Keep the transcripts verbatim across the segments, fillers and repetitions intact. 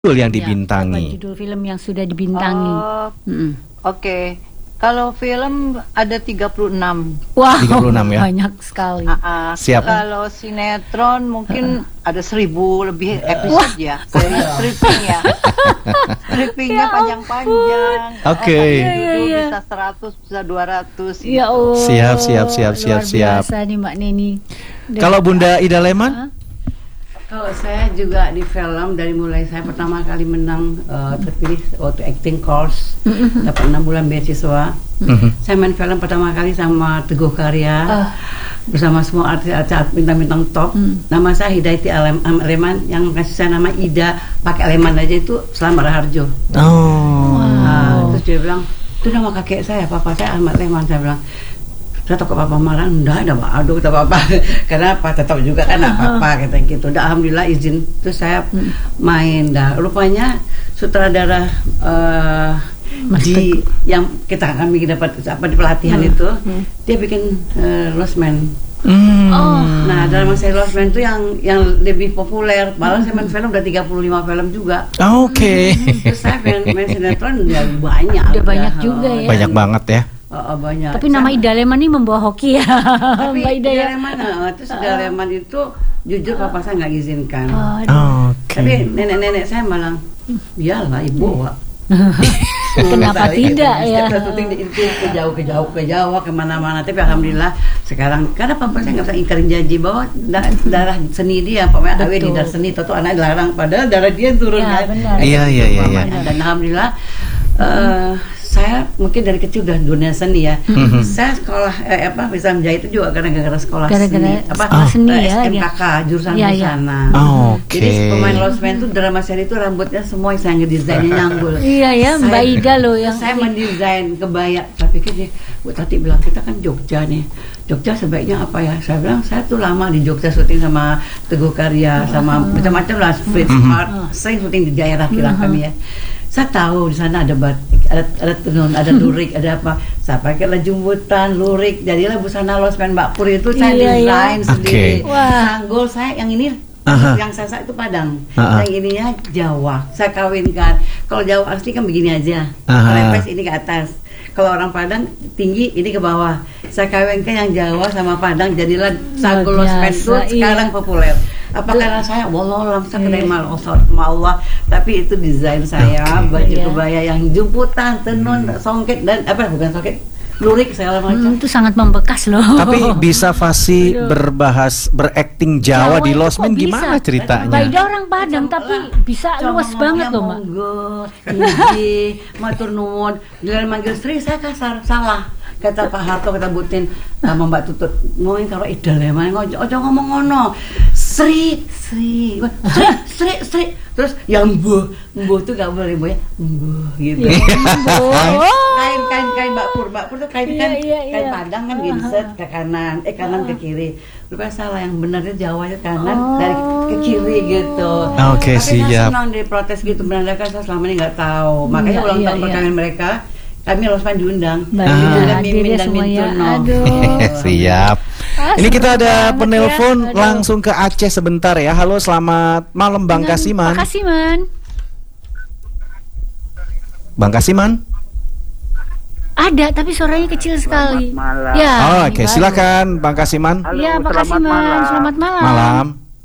yang Ya, dibintangi. judul film yang sudah dibintangi. Oh, Mm-mm. Oke. Kalau film ada tiga puluh enam. Wow, tiga puluh enam ya? banyak sekali. Uh, Siap. Kalau sinetron mungkin ada seribu lebih episode ya. Dari stripping ya. Strippingnya Ya panjang-panjang. Oke. Eh, Iya, iya, judul iya. bisa seratus, bisa dua ratus. Ya Allah. Siap, siap, siap, siap, luar siap. biasa nih Mbak Neni. Kalau Bunda Ida Leman? Kalau saya juga di film dari mulai saya pertama kali menang uh, terpilih waktu acting course dapat enam bulan beasiswa. Mhm. Saya main film pertama kali sama Teguh Karya Ah. bersama semua artis-artis bintang-bintang top. Hmm. Nama saya Hidayati Alem, Aleman, yang kasih saya nama Ida pakai Aleman aja itu Selamat Raharjo. Oh. Nah, terus dia bilang itu nama kakek saya, papa saya Ahmad Leman. Saya bilang saya takut papa marah, enggak ada pak, aduh kata papa, karena apa tetap juga kan apa-apa kata gitu. Udah alhamdulillah izin, terus saya main. Dah rupanya sutradara uh, di yang kita kami dapat apa di pelatihan itu, dia bikin uh, Lost Man. Hmm. Oh. Nah dalam saya Lost Man itu yang yang lebih populer, malah saya main film udah tiga puluh lima film juga. Oke. Terus saya main, main sinetron ya banyak. Udah banyak juga ya. Banyak banget ya. Oh, oh, banyak. Tapi nama Ida Leman ini membawa hoki ya. Tapi Mbak Ida ya. Daleman, uh, terus Daleman itu jujur papa saya nggak izinkan. Aduh. Oke. Tapi nenek-nenek saya malah, iyalah ibu, Wak. Kenapa tidak ya? Kita syuting di itu ke jauh ke jauh ke Jawa kemana-mana. Tapi alhamdulillah sekarang karena papa saya nggak bisa ingkarin janji bahwa da- darah seni dia, pokoknya awe di darah seni, tentu anak dilarang padahal darah dia turun Ya, kan. benar. Iya, iya, iya, iya. Dan alhamdulillah eh, saya mungkin dari kecil udah dunia seni ya. Mhm. Saya sekolah eh, apa bisa menjahit itu juga gara-gara sekolah Gara-gara seni apa sekolah seni eh, ya, S M K K jurusan Iya, iya. busana. Oh, Oke. Jadi pemain Lost Man itu drama seri itu rambutnya semua saya ngedesainnya nyanggul. Iya ya, Mbak Saya- Ida loh yang Saya mendesain kebaya. Saya pikir dia, Bu Tati bilang kita kan Jogja nih. Jogja sebaiknya apa ya? Saya bilang saya tuh lama di Jogja syuting sama Teguh Karya sama macam-macam lah street art. Saya syuting di daerah kira kami ya. Saya tahu di sana ada batik, ada ada tenun, ada lurik, ada apa. Saya pakailah jemputan, lurik, jadilah busana Lost Man Mbak Pur itu saya Iya, desain iya. sendiri. Oke. Wah. Sanggul saya yang ini Aha. yang saya itu Padang, Aha. yang ininya Jawa. Saya kawinkan. Kalau Jawa asli kan begini aja, Aha. lepes ini ke atas. Kalau orang Padang tinggi ini ke bawah. Saya kawinkan yang Jawa sama Padang, jadilah sanggul Lost Man itu biasa, sekarang iya. populer. Apa karena saya wallah saya kena mal sama Allah, tapi itu desain saya, Oke. baju Iya. kebaya yang jemputan, tenun, songket dan apa bukan songket, lurik segala macam. Hmm, itu sangat membekas loh. Tapi bisa fasih Aduh. berbahas berakting Jawa, di itu Lost kok Man bisa? gimana Mbak ceritanya? Ida orang Padang tapi bisa luas banget loh Mbak. Monggo, iji, matur nuwun. Dengan manggil Sri saya kasar, salah. Kata Pak Harto, kata Butin sama Mbak Tutut, ngomongin kalau Ida Leman, ojo ojo ngomong ngono. Sri, Sri, Sri, Sri, Sri. Terus yang mbuh, mbuh tuh gak boleh mbuh ya, mbuh gitu. Oh. Kain, kain, kain Mbak Pur, Mbak Pur tuh kain Iya, kan, iya, kain iya. Padang kan ginset ke kanan, eh kanan ke kiri. Rupanya salah, yang benarnya Jawa itu kanan dari ke kiri gitu. Oke, Tapi saya siap. senang diprotes gitu, menandakan saya selama ini nggak tahu. Makanya Iya, ulang iya, tahun iya. perkawinan mereka, kami Lost Man diundang. Mbak Ah. Ida Dengan hadir Mimin ya dan semuanya. Mintuno. Aduh. Siap. Ah, Ini kita seru ada banget penelpon ya. Aduh. langsung ke Aceh sebentar ya. Halo, selamat malam Bang Dengan Kasiman. Pak Kasiman. Bang Kasiman. Ada tapi suaranya kecil sekali. malam. Ya. Oh, ini Oke, baru. silakan Bang Kasiman. Halo, Iya, Pak selamat Kasiman. malam. Selamat malam. Malam.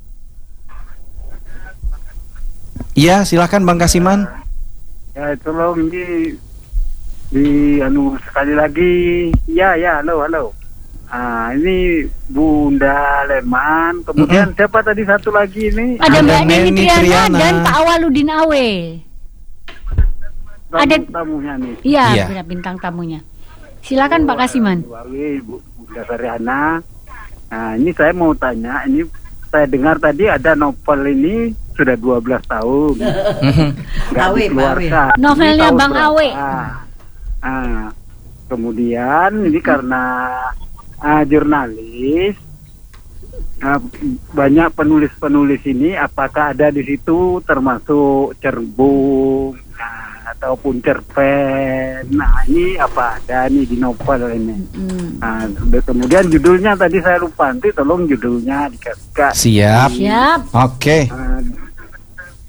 Iya, silakan Bang Kasiman. Ya, tolong di di anu sekali lagi. Ya, ya, halo, halo. Ah, ini Bunda Leman. Kemudian siapa tadi satu lagi ini? Ada Ada Mbak Neni Neni Triana, Triana. dan Pak Awaludin Awe. Tamu- ada- tamunya nih. Iya, Iya. benar, bintang tamunya. Silakan Pak Kasiman. Wawi, Bu- Bunda Sariana. Nah, ini saya mau tanya, ini saya dengar tadi ada novel ini sudah dua belas tahun. Nggak Awe, Pak dikeluarkan. Ini Novelnya tahun Bang berapa? Awe. Ah, kemudian ini karena ah, jurnalis, ah, banyak penulis-penulis ini, apakah ada di situ termasuk Cerbung, nah, ataupun cerpen? Nah, ini apa ada nih di novel ini? Hmm. Nah, kemudian judulnya tadi saya lupa, nanti tolong judulnya dikasih. Siap. Siap. Oke. Ah,